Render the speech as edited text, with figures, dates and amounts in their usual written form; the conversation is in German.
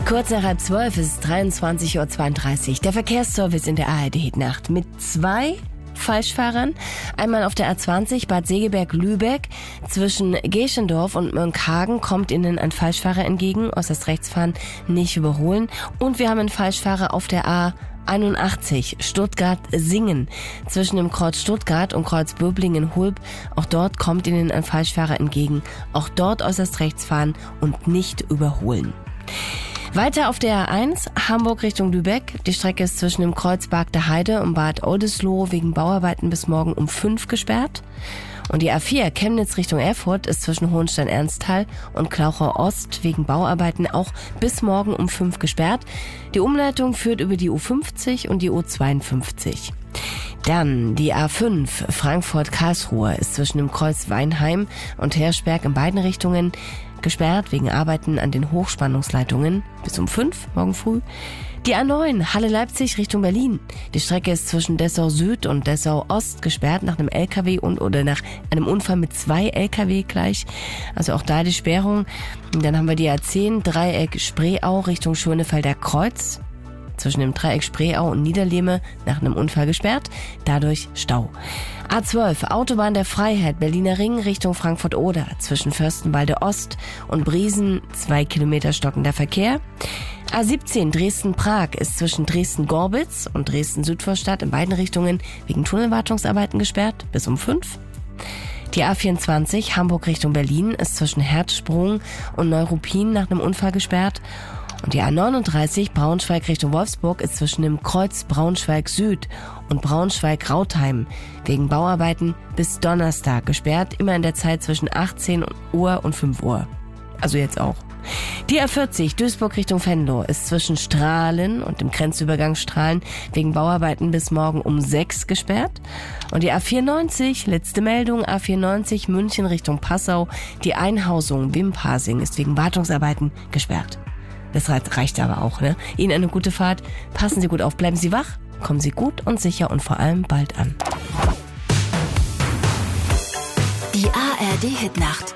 Kurz nach 11:30 ist es 23:32 Uhr. Der Verkehrsservice in der ARD-Nacht mit 2 Falschfahrern. Einmal auf der A20 Bad Segeberg-Lübeck. Zwischen Geschendorf und Mönckehagen kommt Ihnen ein Falschfahrer entgegen. Äußerst rechts fahren, nicht überholen. Und wir haben einen Falschfahrer auf der A81 Stuttgart-Singen. Zwischen dem Kreuz Stuttgart und Kreuz Böblingen-Hulb. Auch dort kommt Ihnen ein Falschfahrer entgegen. Auch dort äußerst rechts fahren und nicht überholen. Weiter auf der A1, Hamburg Richtung Lübeck. Die Strecke ist zwischen dem Kreuz Bargter Heide und Bad Oldesloe wegen Bauarbeiten bis morgen um 5 gesperrt. Und die A4 Chemnitz Richtung Erfurt ist zwischen Hohenstein-Ernsthal und Klauchau Ost wegen Bauarbeiten auch bis morgen um 5 gesperrt. Die Umleitung führt über die U50 und die U52. Dann die A5 Frankfurt-Karlsruhe ist zwischen dem Kreuz Weinheim und Hirschberg in beiden Richtungen gesperrt wegen Arbeiten an den Hochspannungsleitungen bis um 5 morgen früh. Die A9 Halle-Leipzig Richtung Berlin. Die Strecke ist zwischen Dessau Süd und Dessau Ost gesperrt nach einem LKW oder nach einem Unfall mit 2 LKW gleich. Also auch da die Sperrung. Und dann haben wir die A10 Dreieck Spreeau Richtung Schönefelder Kreuz. Zwischen dem Dreieck Spreeau und Niederlehme nach einem Unfall gesperrt. Dadurch Stau. A12 Autobahn der Freiheit Berliner Ring Richtung Frankfurt-Oder. Zwischen Fürstenwalde Ost und Briesen 2 Kilometer stockender Verkehr. A17 Dresden-Prag ist zwischen Dresden-Gorbitz und Dresden-Südvorstadt in beiden Richtungen wegen Tunnelwartungsarbeiten gesperrt bis um 5. Die A24 Hamburg Richtung Berlin ist zwischen Herzsprung und Neuruppin nach einem Unfall gesperrt. Und die A39 Braunschweig Richtung Wolfsburg ist zwischen dem Kreuz Braunschweig Süd und Braunschweig-Rautheim wegen Bauarbeiten bis Donnerstag gesperrt, immer in der Zeit zwischen 18 Uhr und 5 Uhr. Also jetzt auch. Die A40 Duisburg Richtung Venlo ist zwischen Strahlen und dem Grenzübergang Strahlen wegen Bauarbeiten bis morgen um 6 gesperrt. Und die A94, letzte Meldung, A94 München Richtung Passau, die Einhausung Wimpasing ist wegen Wartungsarbeiten gesperrt. Das reicht aber auch, ne? Ihnen eine gute Fahrt. Passen Sie gut auf, bleiben Sie wach, kommen Sie gut und sicher und vor allem bald an. Die ARD-Hitnacht.